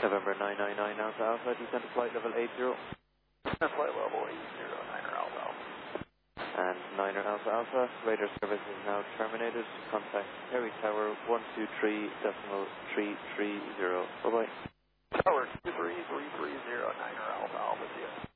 November 999 Alpha Alpha, descend to flight level 80. Flight level 80, Niner Alpha Alpha. And Niner Alpha Alpha, radar service is now terminated. Contact Harry Tower 123.330. Bye-bye. Tower 23330, Niner Alpha Alpha,